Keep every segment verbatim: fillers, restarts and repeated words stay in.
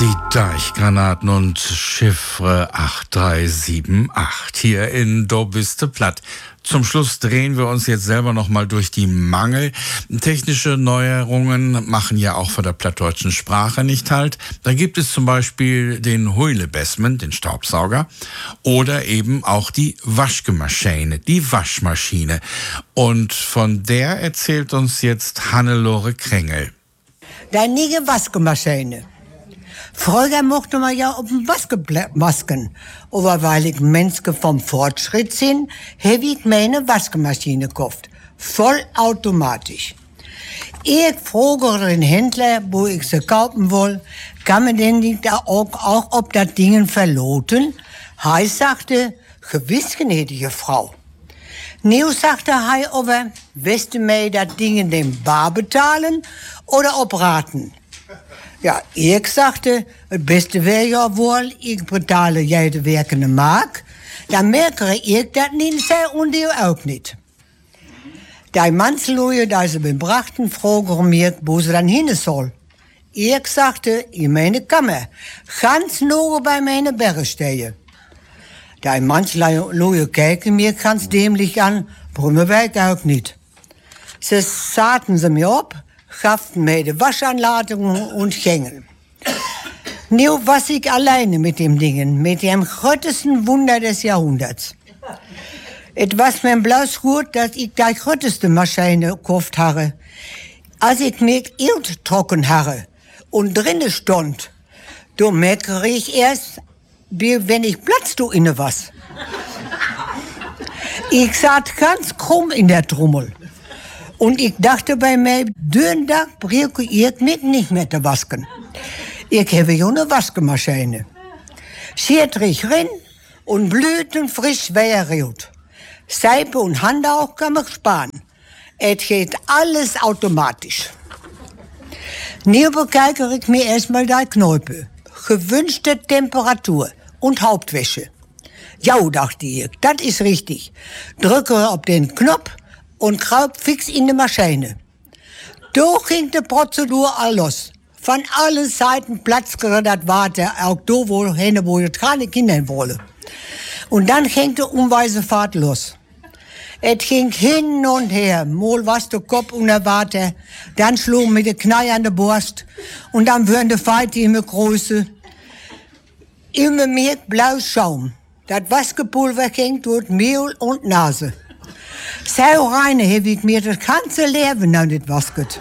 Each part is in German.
Die Deichgranaten und Chiffre acht drei sieben acht hier in Do biste platt. Zum Schluss drehen wir uns jetzt selber noch mal durch die Mangel. Technische Neuerungen machen ja auch vor der plattdeutschen Sprache nicht halt. Da gibt es zum Beispiel den Huilebesmen, den Staubsauger, oder eben auch die Waschmaschine, die Waschmaschine. Und von der erzählt uns jetzt Hannelore Krängel. Die neue Waschmaschine. Früher mochte man ja auf dem Waschmasken. Aber weil ich Menschen vom Fortschritt sind, habe ich meine Waschmaschine gekauft. Vollautomatisch. Ich frage den Händler, wo ich sie kaufen will, kann man denn nicht auch, auch ob das Ding verloten? Hij sagte, gewiss, gnädige Frau. Nieuw sagte hij aber, weißt du mir das Ding dem bar betalen oder ob Raten? Ja, ich sagte, het beste wäre ja wohl, ich bezahle jede werkende Mark. Dan merke ich dat niet, zij und die auch nicht. Die Mannsleute, die sie mir brachten, fragen mich, wo sie dann hin soll. Ich sagte, in meine Kammer, ganz nur bei meine Berge stehen. Die Mannsleute kijken mir ganz dämlich an, brummen wij auch nicht. Sie saten sie mir ab, gaffen mir die Waschanleitungen und gingen. Nu was ich alleine mit dem Dingen, mit dem größten Wunder des Jahrhunderts. Es war mir bloß gut, dass ich die größte Maschine gekauft habe. Als ich mich Erd trocken habe und drinnen stand, da merke ich erst, wie wenn ich Platz du inne was. Ich saß ganz krumm in der Trommel. Und ich dachte bei mir, den Tag brauche ich mich nicht mehr zu waschen. Ich habe ja eine Waschmaschine. Schiert ich rein und Blüten frisch wehrrot. Seife und Handauch kann man sparen. Es geht alles automatisch. Nu bekijke ich mir erstmal die Kneipe. Gewünschte Temperatur und Hauptwäsche. Ja, dachte ich, das ist richtig. Drücke auf den Knopf und kraub fix in die Maschine. Da ging die Prozedur all los. Von allen Seiten platzte das Water, auch da wo hin, wo ich keine Kinder wollen. Und dann ging die unweise Fahrt los. Es ging hin und her, mal was der Kopf unter Water, dann schlug mit der Knall an der Brust und dann würden die Feite immer größer. Immer mehr blauer Schaum. Das Waschgepulver ging durch Mehl und Nase. So rein habe ich mir das ganze Leben noch nicht wasket.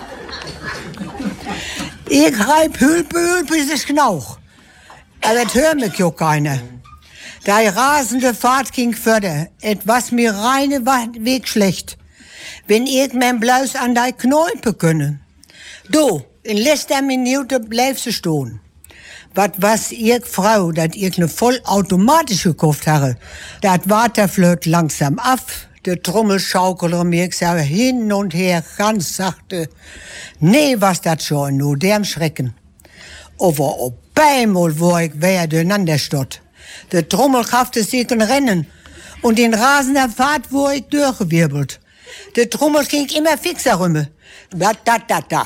Ich reib Hülpe, Hülpe, bis es knauch. Aber das hört mich ja keiner. Die rasende Fahrt ging further. Etwas mir reine Weg schlecht. Wenn ich mein Blaus an die Kneipe könne. Du, in letzter Minute bleib sie stehen. Was was ich Frau, dat ich ne vollautomatisch gekauft habe, dat Water flöt langsam ab. Der Trommelschaukeler mir sah hin und her ganz sachte. Nee, was dat schon, nur dem Schrecken. Aber auf einmal, wo ich wer durcheinander stott. Der Trommel kaufte sich ein Rennen und in rasender Fahrt wo ich durchgewirbelt. Der Trommel ging immer fixer rum. Da, da, da, da.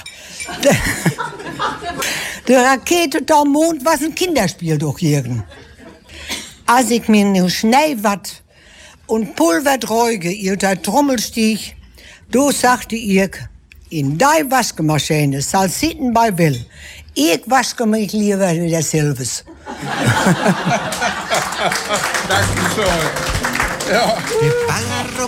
Die Rakete da Mond was ein Kinderspiel durch jeden. Als ich mir nur schnell wat und Pulverdreuge ihr der Trommelstich, do sagte ich, in die Waschmaschine soll sitten bei will. Ich wasche mich lieber wieder selbst. Dankeschön. Ja.